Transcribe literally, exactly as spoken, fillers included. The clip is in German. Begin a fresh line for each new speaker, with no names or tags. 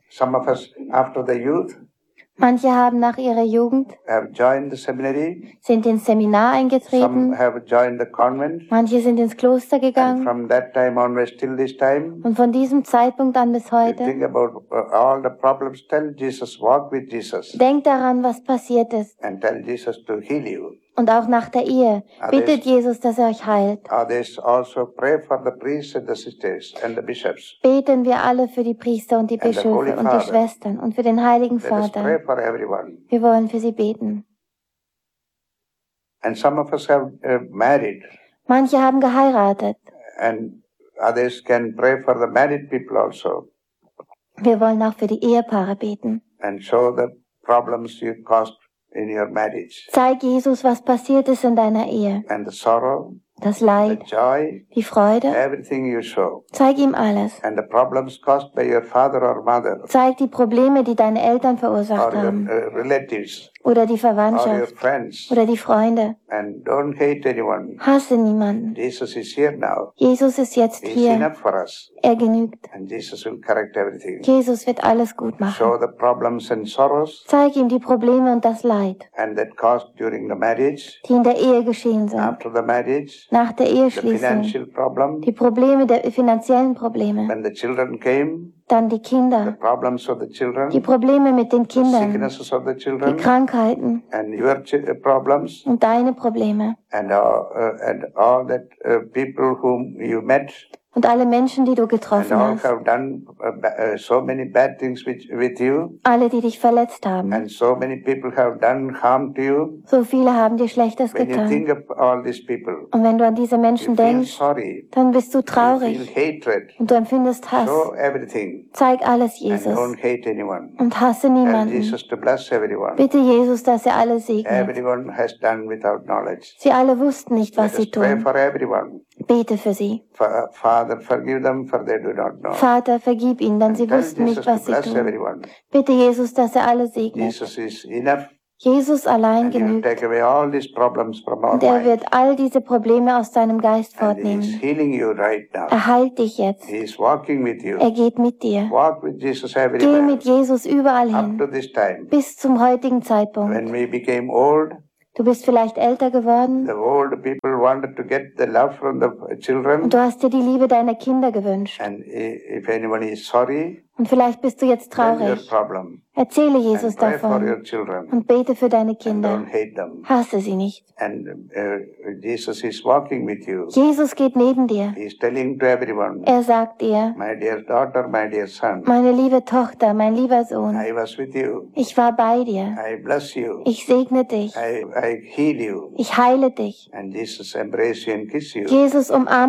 Some of us, after the youth,
Manche haben nach ihrer Jugend,
have joined the seminary.
sind ins Seminar
Some
eingetreten,
have joined the convent.
manche sind ins Kloster
And
gegangen
from that time onwards till this time,
und von diesem Zeitpunkt an bis
you
heute,
think about uh, all the problems. Tell Jesus, walk with Jesus,
denkt daran, was passiert ist.
and tell Jesus to heal you.
Und auch nach der Ehe, bittet Jesus, dass er euch heilt.
Others also pray for the priests and the sisters and the bishops.
Beten wir alle für die Priester und die
And the Holy
Bischöfe und die
Father.
Schwestern und für den Heiligen
Let us pray
Vater.
for everyone.
Wir wollen für sie beten.
And some of us have uh, married,
Manche haben geheiratet.
and others can pray for the married people also,
Wir wollen auch für die Ehepaare beten.
and show the problems you caused in your marriage,
Zeig Jesus, was passiert ist in deiner Ehe.
and the sorrow,
Das
the
Leid,
joy,
die Freude.
everything you show,
Zeig ihm alles.
and the problems caused by your father or mother,
Zeig die Probleme, die deine Eltern verursacht
or your
haben.
uh, relatives,
Oder die
or your
Verwandtschaft.
friends,
Oder die Freunde.
and don't hate anyone.
Hasse niemanden.
Jesus is here now.
Jesus ist jetzt
He is
hier.
enough for us,
Er genügt.
and Jesus will correct everything.
Jesus wird alles gut machen.
Show the problems and sorrows,
Zeig ihm die Probleme und das Leid,
and that caused during the marriage,
die in der Ehe geschehen sind.
after the marriage,
Nach der
the
Eheschließung.
financial problem,
Die Probleme der finanziellen Probleme.
when the children came,
Dann die
the
Kinder.
problems of the children,
Die Probleme mit den
the
Kindern.
sicknesses of the
Die
children,
Krankheiten.
and your ch- uh, problems,
Und deine Probleme.
and all, uh, and all that uh, people whom you met,
Und alle Menschen, die du
and
getroffen
all
hast.
have done uh, ba- uh, so many bad things with, with you,
Alle, die dich verletzt haben.
and so many people have done harm to you.
So viele haben dir Schlechtes
When you
getan.
think of all these people,
Und wenn du an diese
you
Menschen
feel
denkst,
sorry,
dann bist du
you feel
traurig.
hatred.
Und du empfindest Hass.
Show everything,
Zeig alles
and
Jesus.
don't hate anyone.
Und hasse
Tell
niemanden.
Jesus to bless everyone.
Bitte Jesus, dass er alle segnet.
Everyone has done without knowledge.
Sie alle wussten nicht, was
Let us
sie
pray
tun.
for everyone.
Bete für sie.
Fa- Father, forgive them, for they do not know.
Vater, vergib ihnen, denn sie
Tell
wussten
Jesus
nicht,
to
was sie
bless
tun.
everyone.
Bitte Jesus, dass er alle segnet.
Jesus is enough,
Jesus allein
and He will
genügt.
take away all these problems from our
Und er
mind.
wird all diese Probleme aus deinem Geist
And He is
fortnehmen.
healing you right now.
Er heilt dich jetzt.
He is walking with you.
Er geht mit dir.
Walk with Jesus
Geh
everywhere.
mit Jesus überall
Up to
hin.
this time,
Bis zum heutigen Zeitpunkt.
when we became old,
Du bist vielleicht älter geworden
the old people wanted to get the love from the children.
und du hast dir die Liebe deiner Kinder gewünscht.
And i- if anyone is sorry,
Und vielleicht bist du jetzt
tell your
traurig.
problem.
Erzähle Jesus
And pray for
davon
your children.
und bete für deine
And
Kinder.
don't hate them.
Hasse sie nicht.
And uh, Jesus is walking with you.
Jesus geht neben dir.
He is telling to everyone,
Er sagt dir,
my dear daughter, my dear son,
meine liebe Tochter, mein lieber Sohn,
I was with you.
ich war bei dir.
I bless you.
Ich segne dich.
I, I heal you.
Ich heile dich.
And Jesus embrace you and kiss you.
Jesus umarmt